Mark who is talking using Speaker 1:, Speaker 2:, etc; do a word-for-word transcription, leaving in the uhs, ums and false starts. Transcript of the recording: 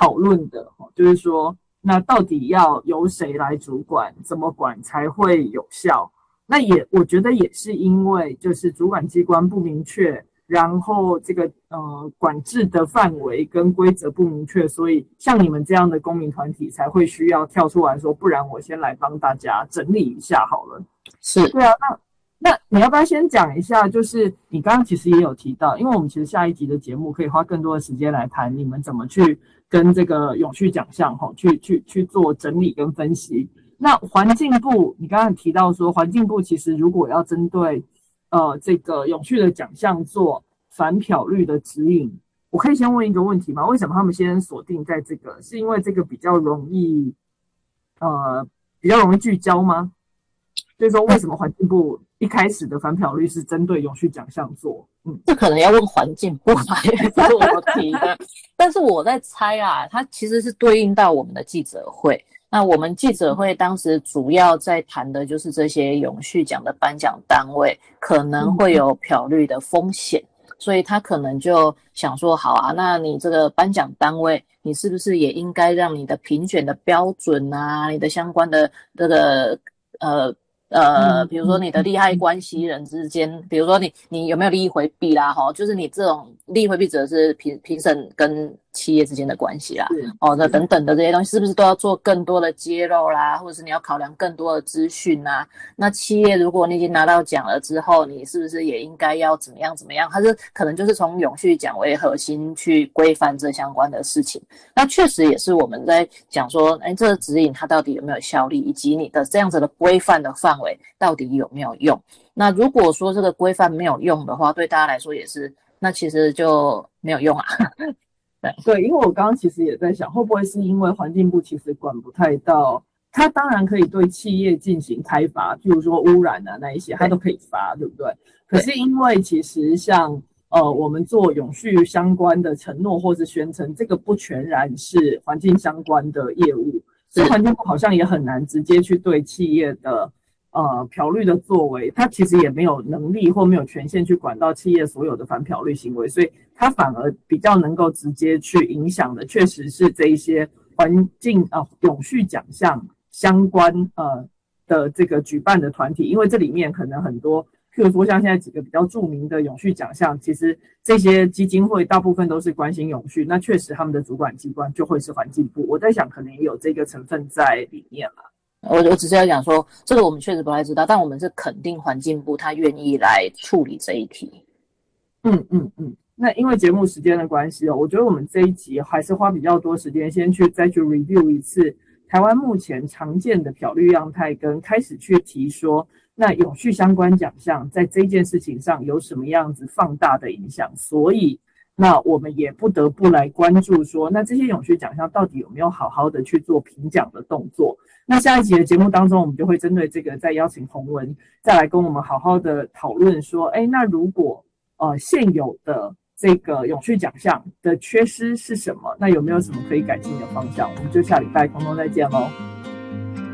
Speaker 1: 讨论的，就是说那到底要由谁来主管，怎么管才会有效。那也我觉得也是因为就是主管机关不明确，然后这个呃管制的范围跟规则不明确，所以像你们这样的公民团体才会需要跳出来说，不然我先来帮大家整理一下好了。
Speaker 2: 是，
Speaker 1: 对啊，那那你要不要先讲一下，就是你刚刚其实也有提到，因为我们其实下一集的节目可以花更多的时间来谈你们怎么去跟这个永续奖项齁去去去做整理跟分析。那环境部，你刚刚提到说，环境部其实如果要针对呃这个永续的奖项做反漂绿的指引，我可以先问一个问题吗？为什么他们先锁定在这个？是因为这个比较容易呃比较容易聚焦吗？就是说，为什么环境部一开始的反漂绿是针对永续奖项做？嗯，
Speaker 2: 这可能要问环境部吧，不是我提的。但是我在猜啊，它其实是对应到我们的记者会。那我们记者会当时主要在谈的就是这些永续奖的颁奖单位可能会有漂绿的风险，所以他可能就想说，好啊，那你这个颁奖单位，你是不是也应该让你的评选的标准啊，你的相关的这个呃。呃，比如说你的利害关系人之间，比如说你你有没有利益回避啦，齁，就是你这种利益回避指的是评评审跟企业之间的关系啦，哦，那等等的这些东西，是不是都要做更多的揭露啦，或者是你要考量更多的资讯啊？那企业如果你已经拿到奖了之后，你是不是也应该要怎么样怎么样？它是可能就是从永续奖为核心去规范这相关的事情。那确实也是我们在讲说，哎，这个指引它到底有没有效力，以及你的这样子的规范的范围到底有没有用？那如果说这个规范没有用的话，对大家来说也是，那其实就没有用啊。
Speaker 1: 对对，因为我刚刚其实也在想，会不会是因为环境部其实管不太到，它当然可以对企业进行开罚，譬如说污染啊那一些，它都可以罚，对不对？可是因为其实像呃我们做永续相关的承诺或是宣称，这个不全然是环境相关的业务，所以环境部好像也很难直接去对企业的呃漂绿的作为，它其实也没有能力或没有权限去管到企业所有的反漂绿行为，所以它反而比较能够直接去影响的，确实是这一些环境啊、呃、永续奖项相关呃的这个举办的团体，因为这里面可能很多，譬如说像现在几个比较著名的永续奖项，其实这些基金会大部分都是关心永续，那确实他们的主管机关就会是环境部，我在想可能也有这个成分在里面啦。
Speaker 2: 我我只是要讲说，这个我们确实不太知道，但我们是肯定环境部他愿意来处理这一题。
Speaker 1: 嗯嗯嗯。那因为节目时间的关系哦，我觉得我们这一集还是花比较多时间，先去再去 review 一次台湾目前常见的漂绿样态，跟开始去提说，那永续相关奖项在这件事情上有什么样子放大的影响。所以，那我们也不得不来关注说，那这些永续奖项到底有没有好好的去做评奖的动作。那下一集的节目当中，我们就会针对这个再邀请洪文再来跟我们好好的讨论说，哎，那如果呃现有的这个永续奖项的缺失是什么？那有没有什么可以改进的方向？我们就下礼拜空中再见喽。